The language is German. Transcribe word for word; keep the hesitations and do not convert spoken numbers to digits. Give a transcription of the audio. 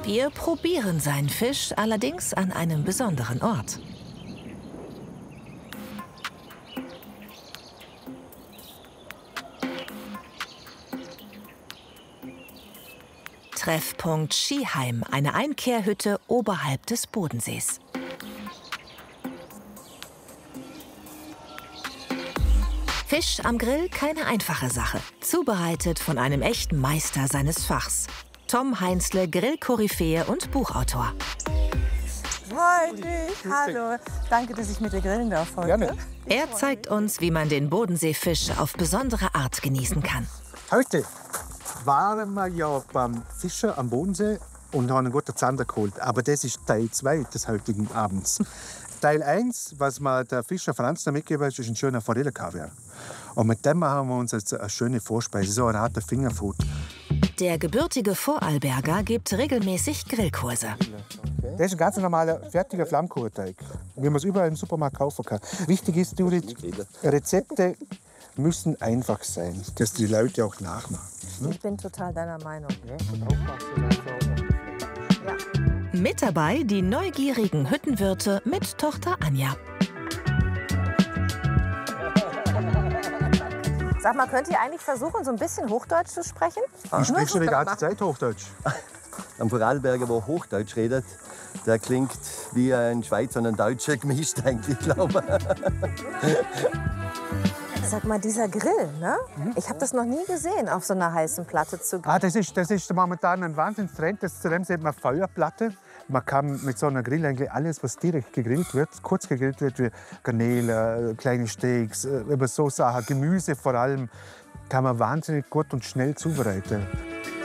Wir probieren seinen Fisch allerdings an einem besonderen Ort. Treffpunkt Skiheim, eine Einkehrhütte oberhalb des Bodensees. Fisch am Grill keine einfache Sache. Zubereitet von einem echten Meister seines Fachs. Tom Heinzle, Grillkoryphäe und Buchautor. Hi, dich. Hallo. Danke, dass ich mit dir grillen darf heute. Gerne. Er zeigt uns, wie man den Bodenseefisch auf besondere Art genießen kann. Heute waren wir ja beim Fischen am Bodensee und haben einen guten Zander geholt. Aber das ist Teil zwei des heutigen Abends. Teil eins, was mir der Fischer Franz da mitgegeben hat, ist ein schöner Forellenkaviar. Und mit dem machen wir uns jetzt eine schöne Vorspeise, so eine Art Fingerfood. Der gebürtige Vorarlberger gibt regelmäßig Grillkurse. Das ist ein ganz normaler, fertiger Flammkuchenteig, wie man es überall im Supermarkt kaufen kann. Wichtig ist, Judith, Rezepte müssen einfach sein, dass die Leute auch nachmachen. Ich bin total deiner Meinung. Mit dabei die neugierigen Hüttenwirte mit Tochter Anja. Sag mal, könnt ihr eigentlich versuchen, so ein bisschen Hochdeutsch zu sprechen? Ich spreche schon die ganze Zeit Hochdeutsch. Ein Vorarlberger, der Hochdeutsch redet, der klingt wie ein Schweizer und ein Deutscher gemischt, eigentlich, glaube ich. Sag mal, dieser Grill, ne? Ich habe das noch nie gesehen, auf so einer heißen Platte zu grillen. Ah, das ist, das ist momentan ein Wahnsinnstrend. Das zudem sieht man Feuerplatte. Man kann mit so einer Grill eigentlich alles, was direkt gegrillt wird, kurz gegrillt wird, wie Garnelen, kleine Steaks, über so Sachen, Gemüse vor allem, kann man wahnsinnig gut und schnell zubereiten.